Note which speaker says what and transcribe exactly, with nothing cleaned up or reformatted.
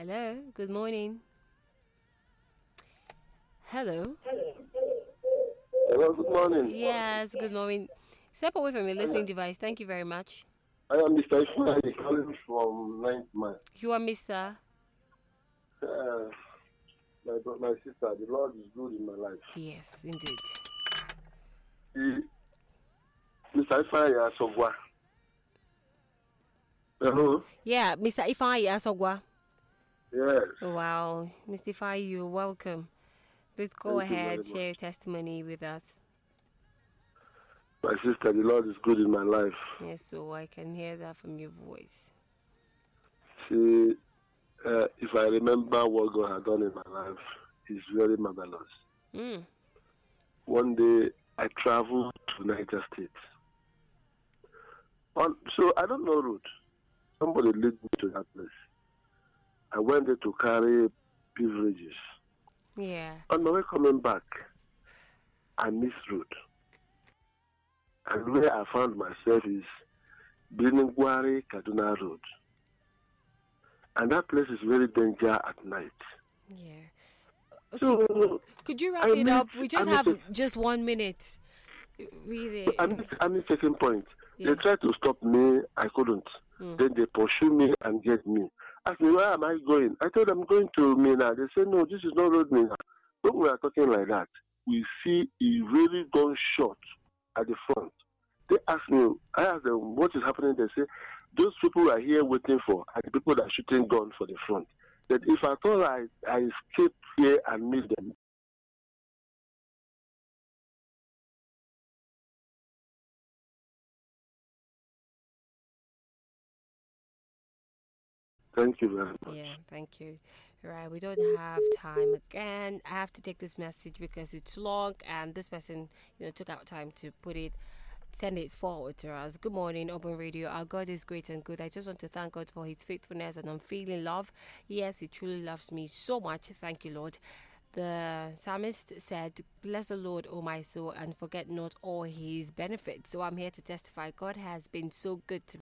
Speaker 1: Hello, good morning. Hello.
Speaker 2: Hello, good morning.
Speaker 1: Yes, good morning. Step away from your listening device. Thank you very much.
Speaker 2: I am Mister Ifeanyi calling from ninth Mile.
Speaker 1: You are Mister
Speaker 2: Uh, my, bro- my sister, the Lord is good in my life.
Speaker 1: Yes, indeed.
Speaker 2: The, Mister Ifeanyi Asogwa. Hello?
Speaker 1: Yeah, Mister Ifeanyi Asogwa.
Speaker 2: Yes.
Speaker 1: Wow, Mister Ifeanyi, you're welcome. Please go
Speaker 2: Thank you very
Speaker 1: ahead,
Speaker 2: much.
Speaker 1: share your testimony with us.
Speaker 2: My sister, the Lord is good in my life.
Speaker 1: Yes, so I can hear that from your voice.
Speaker 2: See, uh, if I remember what God had done in my life, it's very marvelous.
Speaker 1: Mm.
Speaker 2: One day, I traveled to Niger State. On, so I don't know route. Somebody led me to that place. I went there to carry beverages.
Speaker 1: Yeah.
Speaker 2: On my way coming back, I missed route. And where I found myself is Bilinguari Kaduna Road. And that place is very dangerous at night.
Speaker 1: Yeah. Okay.
Speaker 2: So
Speaker 1: Could you wrap
Speaker 2: I
Speaker 1: it
Speaker 2: missed,
Speaker 1: up? We just
Speaker 2: I
Speaker 1: have
Speaker 2: missed,
Speaker 1: just one minute. Really.
Speaker 2: I missed, I missed checking point.
Speaker 1: Yeah.
Speaker 2: They tried to stop me, I couldn't.
Speaker 1: Mm.
Speaker 2: Then they pursue me and get me. Asked me, where am I going? I told them, I'm going to Mina. They said, no, this is not road Mina. When we are talking like that, we see a really gunshot at the front. They asked me, I asked them, what is happening? They say, those people who are here waiting for are the people that are shooting guns for the front. That if I thought I, I escape here and meet them, thank you very much.
Speaker 1: Yeah, thank you. Right, we don't have time again. I have to take this message because it's long, and this person, you know, took out time to put it, send it forward to us. Good morning, Open Radio. Our God is great and good. I just want to thank God for His faithfulness and unfailing love. Yes, He truly loves me so much. Thank you, Lord. The psalmist said, "Bless the Lord, O my soul, and forget not all His benefits." So I'm here to testify. God has been so good to me.